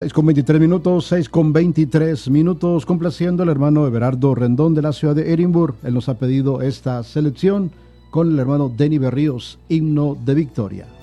6:23 complaciendo al hermano Everardo Rendón de la ciudad de Edimburgo. Él nos ha pedido esta selección con el hermano Denny Berríos, Himno de Victoria.